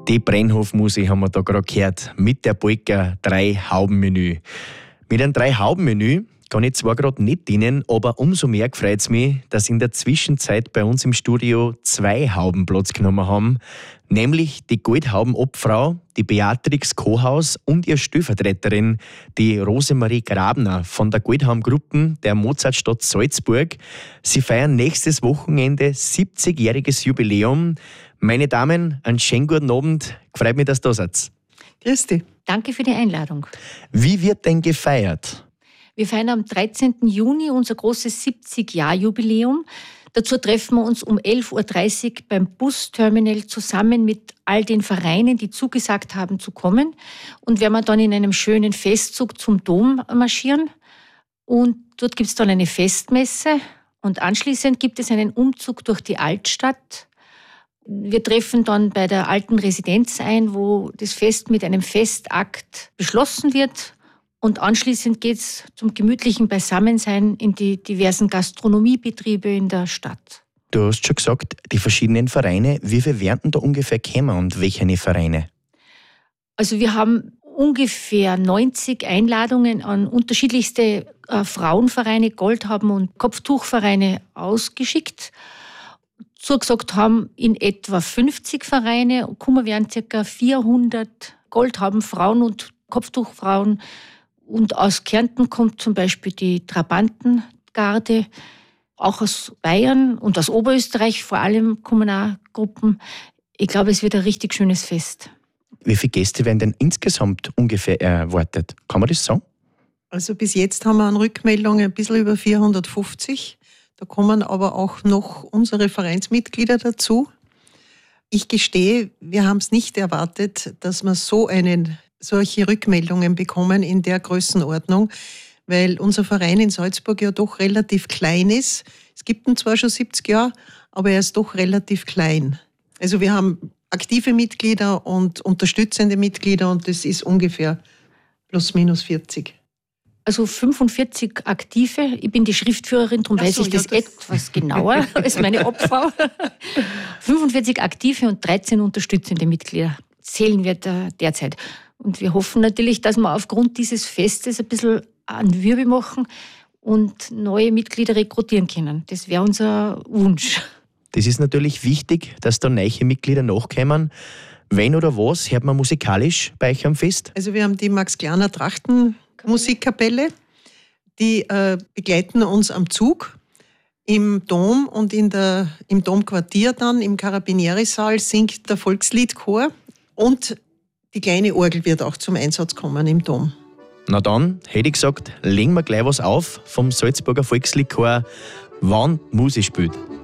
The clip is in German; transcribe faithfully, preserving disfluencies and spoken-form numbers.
Die Brennhofmusik haben wir da gerade gehört, mit der Polka drei Hauben-Menü. Mit einem drei Hauben-Menü kann ich zwar gerade nicht dienen, aber umso mehr freut es mich, dass in der Zwischenzeit bei uns im Studio zwei Hauben Platz genommen haben, nämlich die Goldhauben-Obfrau, die Beatrix Kohaus und ihre Stellvertreterin, die Rosemarie Grabner von der Goldhauben-Gruppe der Mozartstadt Salzburg. Sie feiern nächstes Wochenende siebzigjähriges Jubiläum. Meine Damen, einen schönen guten Abend. Freut mich, dass ihr da seid. Grüß dich. Danke für die Einladung. Wie wird denn gefeiert? Wir feiern am dreizehnten Juni unser großes siebzig-Jahr-Jubiläum. Dazu treffen wir uns um elf Uhr dreißig beim Busterminal zusammen mit all den Vereinen, die zugesagt haben zu kommen. Und werden wir dann in einem schönen Festzug zum Dom marschieren. Und dort gibt es dann eine Festmesse. Und anschließend gibt es einen Umzug durch die Altstadt. Wir treffen dann bei der alten Residenz ein, wo das Fest mit einem Festakt beschlossen wird. Und anschließend geht es zum gemütlichen Beisammensein in die diversen Gastronomiebetriebe in der Stadt. Du hast schon gesagt, die verschiedenen Vereine. Wie viele werden da ungefähr kommen und welche Vereine? Also wir haben ungefähr neunzig Einladungen an unterschiedlichste äh, Frauenvereine, Goldhauben- und Kopftuchvereine ausgeschickt. Zugesagt haben in etwa fünfzig Vereine. Kommen werden ca. vierhundert Goldhaubenfrauen und Kopftuchfrauen. Und aus Kärnten kommt zum Beispiel die Trabantengarde, auch aus Bayern und aus Oberösterreich vor allem kommen auch Gruppen. Ich glaube, es wird ein richtig schönes Fest. Wie viele Gäste werden denn insgesamt ungefähr erwartet? Kann man das sagen? Also bis jetzt haben wir an Rückmeldungen ein bisschen über vierhundertfünfzig. Da kommen aber auch noch unsere Vereinsmitglieder dazu. Ich gestehe, wir haben es nicht erwartet, dass wir so einen solche Rückmeldungen bekommen in der Größenordnung, weil unser Verein in Salzburg ja doch relativ klein ist. Es gibt ihn zwar schon siebzig Jahre, aber er ist doch relativ klein. Also wir haben aktive Mitglieder und unterstützende Mitglieder und das ist ungefähr plus minus vierzig. Also fünfundvierzig Aktive. Ich bin die Schriftführerin, darum weiß so, ich das, ja, das etwas genauer als meine Obfrau. fünfundvierzig Aktive und dreizehn unterstützende Mitglieder zählen wir da derzeit. Und wir hoffen natürlich, dass wir aufgrund dieses Festes ein bisschen an Wirbel machen und neue Mitglieder rekrutieren können. Das wäre unser Wunsch. Das ist natürlich wichtig, dass da neue Mitglieder nachkommen. Wen oder was hört man musikalisch bei euch am Fest? Also wir haben die Max-Kleiner Trachten-Musikkapelle. Die äh, begleiten uns am Zug im Dom und in der, im Domquartier dann, im Karabinierisaal singt der Volksliedchor und die kleine Orgel wird auch zum Einsatz kommen im Dom. Na dann, hätte ich gesagt, legen wir gleich was auf vom Salzburger Volksliedchor, wann Musik spielt.